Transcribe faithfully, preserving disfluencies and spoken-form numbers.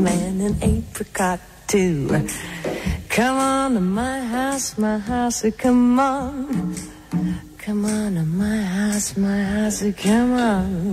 plum and an apricot too. Come on to my house, my house, come on. Come on to my house, my house, come on.